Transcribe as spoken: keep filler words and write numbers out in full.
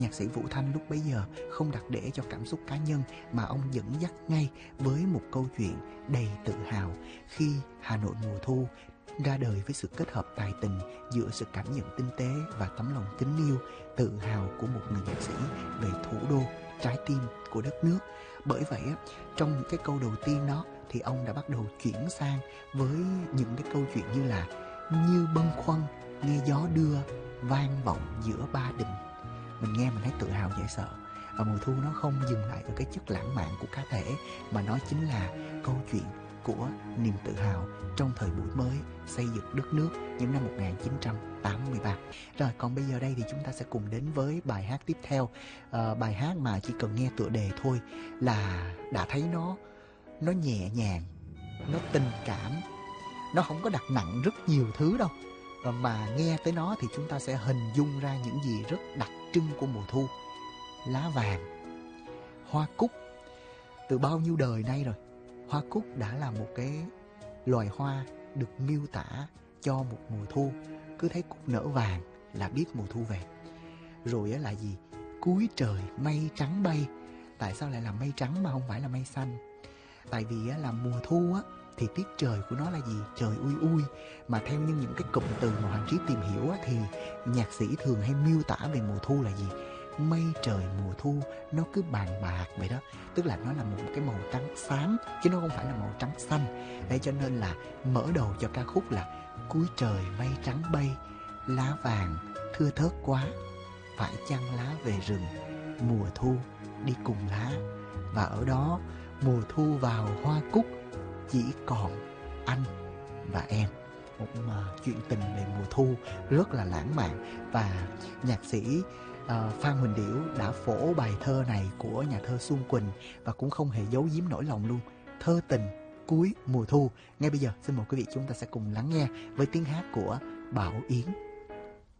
Nhạc sĩ Vũ Thanh lúc bấy giờ không đặt để cho cảm xúc cá nhân mà ông dẫn dắt ngay với một câu chuyện đầy tự hào khi Hà Nội mùa thu ra đời với sự kết hợp tài tình giữa sự cảm nhận tinh tế và tấm lòng kính yêu, tự hào của một người nhạc sĩ về thủ đô, trái tim của đất nước. Bởi vậy á, trong những cái câu đầu tiên đó thì ông đã bắt đầu chuyển sang với những cái câu chuyện như là như bâng khuâng nghe gió đưa vang vọng giữa ba đình. Mình nghe mình thấy tự hào dễ sợ. Và mùa thu nó không dừng lại ở cái chất lãng mạn của cá thể, mà nó chính là câu chuyện của niềm tự hào trong thời buổi mới xây dựng đất nước những năm một nghìn chín trăm tám mươi ba. Rồi còn bây giờ đây thì chúng ta sẽ cùng đến với bài hát tiếp theo. à, Bài hát mà chỉ cần nghe tựa đề thôi là đã thấy nó Nó nhẹ nhàng, nó tình cảm, nó không có đặt nặng rất nhiều thứ đâu. Mà nghe tới nó thì chúng ta sẽ hình dung ra những gì rất đặc trưng của mùa thu. Lá vàng, hoa cúc. Từ bao nhiêu đời nay rồi, hoa cúc đã là một cái loài hoa được miêu tả cho một mùa thu. Cứ thấy cúc nở vàng là biết mùa thu về. Rồi á là gì? Cuối trời mây trắng bay. Tại sao lại là mây trắng mà không phải là mây xanh? Tại vì á, là mùa thu á, thì tiết trời của nó là gì? Trời ui ui. Mà theo như những cái cụm từ mà Hoàng Trí tìm hiểu á, thì nhạc sĩ thường hay miêu tả về mùa thu là gì? Mây trời mùa thu nó cứ bàn bạc vậy đó. Tức là nó là một cái màu trắng xám, chứ nó không phải là màu trắng xanh. Thế cho nên là mở đầu cho ca khúc là cuối trời mây trắng bay, lá vàng thưa thớt quá, phải chăng lá về rừng, mùa thu đi cùng lá. Và ở đó mùa thu vào hoa cúc, chỉ còn anh và em. Một uh, chuyện tình về mùa thu rất là lãng mạn. Và nhạc sĩ uh, Phan Huỳnh Điểu đã phổ bài thơ này của nhà thơ Xuân Quỳnh và cũng không hề giấu giếm nỗi lòng luôn. Thơ tình cuối mùa thu. Ngay bây giờ xin mời quý vị chúng ta sẽ cùng lắng nghe với tiếng hát của Bảo Yến.